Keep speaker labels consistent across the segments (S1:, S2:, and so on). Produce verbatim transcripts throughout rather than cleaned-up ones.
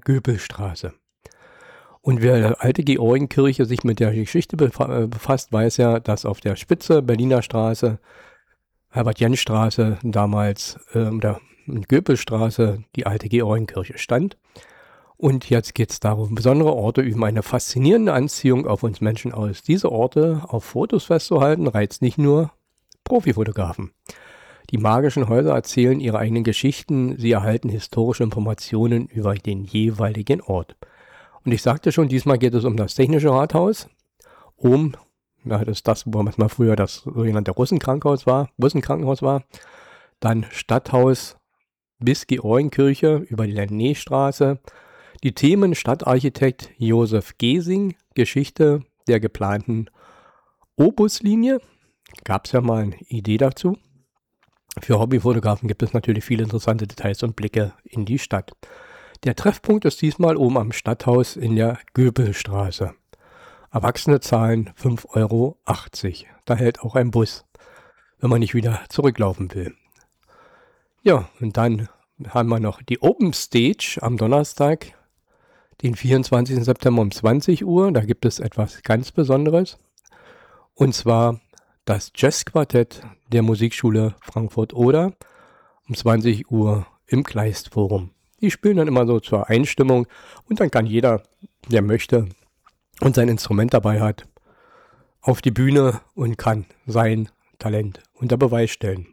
S1: Göbelstraße. Und wer der alte Georgenkirche sich mit der Geschichte befasst, weiß ja, dass auf der Spitze Berliner Straße, Herbert-Jensch-Straße damals äh, der Göbelstraße die alte Georgenkirche stand. Und jetzt geht es darum, besondere Orte üben eine faszinierende Anziehung auf uns Menschen aus. Diese Orte auf Fotos festzuhalten, reizt nicht nur Profifotografen. Die magischen Häuser erzählen ihre eigenen Geschichten, sie erhalten historische Informationen über den jeweiligen Ort. Und ich sagte schon, diesmal geht es um das Technische Rathaus. Ohm, ja, das ist das, wo man mal früher das sogenannte Russenkrankenhaus war, Russenkrankenhaus war. Dann Stadthaus bis Georgenkirche über die Lenné-Straße. Die Themen Stadtarchitekt Josef Gesing, Geschichte der geplanten Obuslinie. Gab es ja mal eine Idee dazu. Für Hobbyfotografen gibt es natürlich viele interessante Details und Blicke in die Stadt. Der Treffpunkt ist diesmal oben am Stadthaus in der Göbelstraße. Erwachsene zahlen fünf Euro achtzig. Da hält auch ein Bus, wenn man nicht wieder zurücklaufen will. Ja, und dann haben wir noch die Open Stage am Donnerstag, den vierundzwanzigsten September um zwanzig Uhr. Da gibt es etwas ganz Besonderes. Und zwar das Jazzquartett der Musikschule Frankfurt-Oder um zwanzig Uhr im Kleistforum. Die spielen dann immer so zur Einstimmung und dann kann jeder, der möchte und sein Instrument dabei hat, auf die Bühne und kann sein Talent unter Beweis stellen.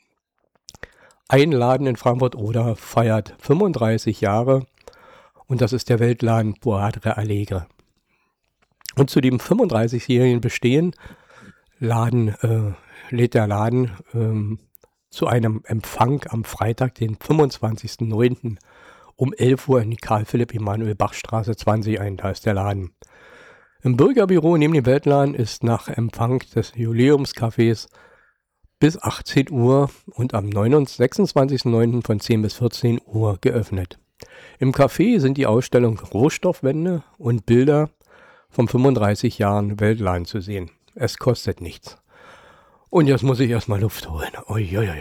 S1: Ein Laden in Frankfurt-Oder feiert fünfunddreißig Jahre und das ist der Weltladen Boadre Alegre. Und zu dem fünfunddreißigjährigen Bestehen Laden, äh, lädt der Laden ähm, zu einem Empfang am Freitag, den fünfundzwanzigsten neunten um elf Uhr in die Karl-Philipp-Emanuel-Bach-Straße zwanzig ein. Da ist der Laden. Im Bürgerbüro neben dem Weltladen ist nach Empfang des Jubiläumscafés bis achtzehn Uhr und am sechsundzwanzigsten neunten von zehn bis vierzehn Uhr geöffnet. Im Café sind die Ausstellung Rohstoffwände und Bilder vom fünfunddreißig Jahren Weltladen zu sehen. Es kostet nichts. Und jetzt muss ich erstmal Luft holen. Uiuiuiui.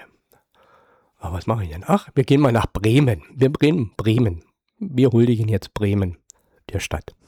S1: Aber was mache ich denn? Ach, wir gehen mal nach Bremen. Wir Bremen, Bremen. Wir huldigen jetzt Bremen, der Stadt.